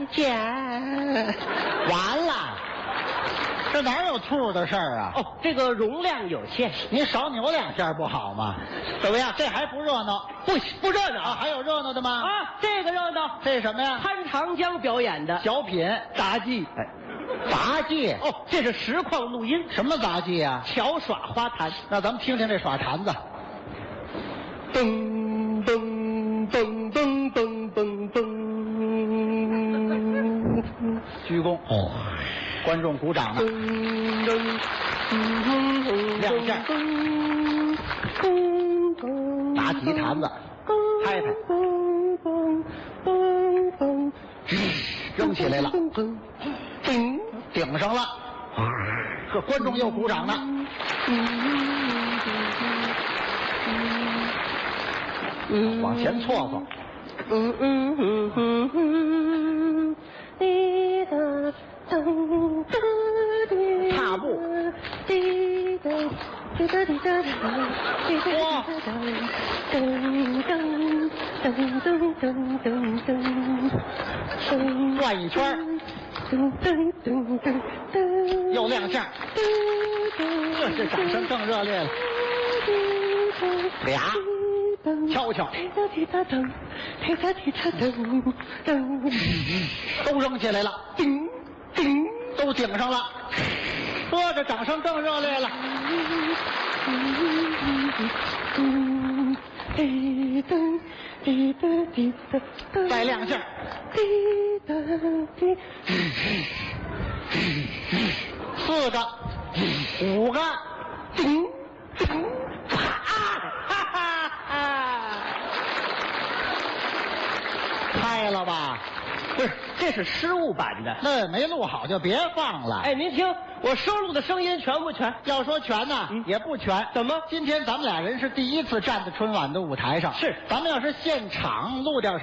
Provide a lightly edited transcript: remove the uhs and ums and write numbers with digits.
见。 完了，这哪有兔的事儿啊？ 哦，这个容量有限， 你少扭2下不好吗？怎么样？这还不热闹？ 不热闹啊？还有热闹的吗？ 啊，这个热闹， 这是什么呀？ 潘长江表演的小品杂技。 哎，杂技哦，这是实况录音， 什么杂技啊？ 巧耍花坛。 那咱们听听这耍坛子。 噔噔噔噔噔噔噔， 鞠躬。哦，观众鼓掌呢。亮相。拿起坛子，拍拍，扔起来了，顶上了。这观众又鼓掌呢。往前错错。踏步。哇！转一圈，又亮相，这是掌声更热烈了。俩敲敲，都扔起来了，都顶上了，这掌声更热烈了。再亮相，4个5个，开了吧？ 不是，这是失误版的。 那没录好就别放了。 哎，您听，我收录的声音全不全？ 要说全呢，也不全。 怎么？ 今天咱们俩人是第一次站在春晚的舞台上。 是， 咱们要是现场录点